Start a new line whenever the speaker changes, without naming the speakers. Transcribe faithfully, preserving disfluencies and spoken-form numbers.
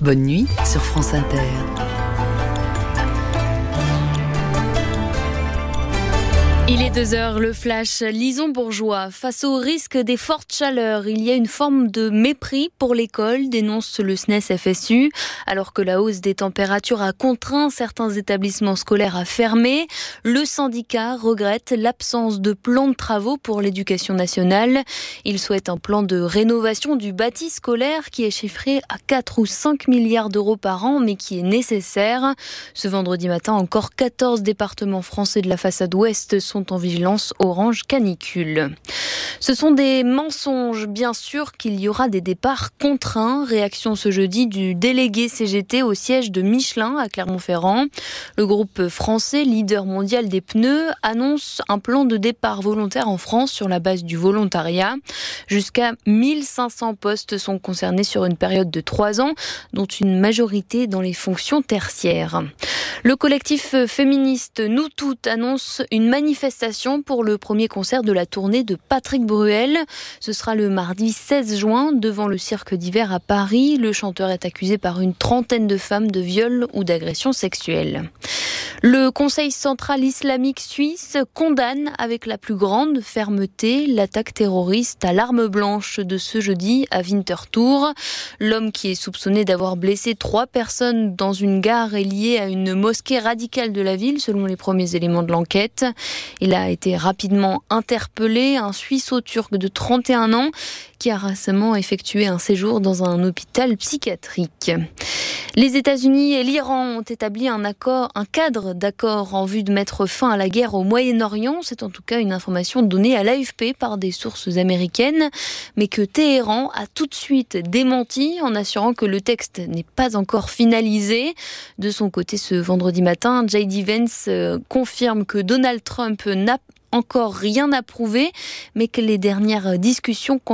Bonne nuit sur France Inter.
Il est deux heures, le flash. Lison Bourgeois. Face au risque des fortes chaleurs, il y a une forme de mépris pour l'école, dénonce le S N E S F S U. Alors que la hausse des températures a contraint certains établissements scolaires à fermer, le syndicat regrette l'absence de plan de travaux pour l'éducation nationale. Il souhaite un plan de rénovation du bâti scolaire qui est chiffré à quatre ou cinq milliards d'euros par an, mais qui est nécessaire. Ce vendredi matin, encore quatorze départements français de la façade ouest sont en vigilance orange canicule. Ce sont des mensonges, bien sûr qu'il y aura des départs contraints. Réaction ce jeudi du délégué C G T au siège de Michelin à Clermont-Ferrand. Le groupe français, leader mondial des pneus, annonce un plan de départ volontaire en France sur la base du volontariat. Jusqu'à mille cinq cents postes sont concernés sur une période de trois ans, dont une majorité dans les fonctions tertiaires. Le collectif féministe Nous Toutes annonce une manifestation pour le premier concert de la tournée de Patrick Bruel. Ce sera le mardi seize juin devant le cirque d'hiver à Paris. Le chanteur est accusé par une trentaine de femmes de viol ou d'agression sexuelle. Le Conseil central islamique suisse condamne avec la plus grande fermeté l'attaque terroriste à l'arme blanche de ce jeudi à Winterthur. L'homme qui est soupçonné d'avoir blessé trois personnes dans une gare est lié à une mosquée radicale de la ville, selon les premiers éléments de l'enquête. Il a été rapidement interpellé, un Suisseau-Turc de trente et un ans qui a récemment effectué un séjour dans un hôpital psychiatrique. Les États-Unis et l'Iran ont établi un accord, un cadre d'accord en vue de mettre fin à la guerre au Moyen-Orient. C'est en tout cas une information donnée à l'A F P par des sources américaines, mais que Téhéran a tout de suite démenti en assurant que le texte n'est pas encore finalisé. De son côté, ce vendredi matin, J D Vance confirme que Donald Trump n'a encore rien approuvé, mais que les dernières discussions